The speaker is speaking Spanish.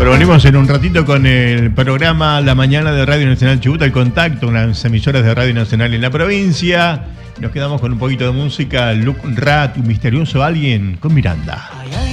Bueno, volvemos en un ratito con el programa La Mañana de Radio Nacional Chubut, el contacto con las emisoras de Radio Nacional en la provincia. Nos quedamos con un poquito de música, Luke Rat, un misterioso alguien con Miranda.